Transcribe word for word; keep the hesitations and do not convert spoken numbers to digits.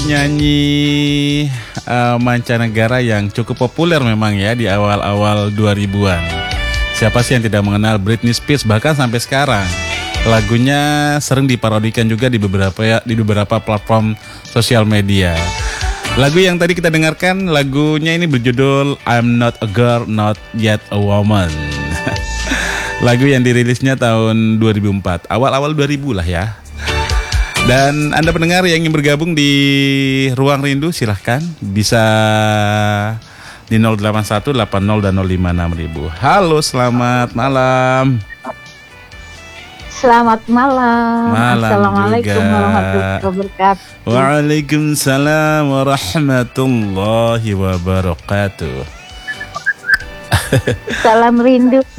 Nyanyi uh, mancanegara yang cukup populer memang ya di awal-awal dua ribuan. Siapa sih yang tidak mengenal Britney Spears, bahkan sampai sekarang. Lagunya sering diparodikan juga di beberapa ya, di beberapa platform sosial media. Lagu yang tadi kita dengarkan, lagunya ini berjudul I'm Not a Girl, Not Yet a Woman. Lagu yang dirilisnya tahun dua ribu empat, awal-awal dua ribu lah ya. Dan Anda pendengar yang ingin bergabung di Ruang Rindu, silahkan bisa di nol delapan satu delapan nol dan nol lima enam ribu. Halo, selamat malam. Selamat malam. Malam Assalamualaikum juga. warahmatullahi wabarakatuh. Waalaikumsalam warahmatullahi wabarakatuh. Salam rindu.